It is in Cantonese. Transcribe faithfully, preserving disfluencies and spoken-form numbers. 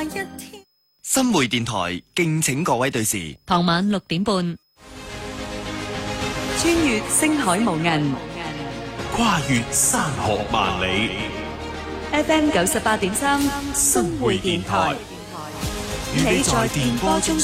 一天。 新會電台敬請各位對視。 傍晚六點半， 穿越星海無垠， 跨越山河萬里。 F M 九十八點三，新會電台，與你在電波中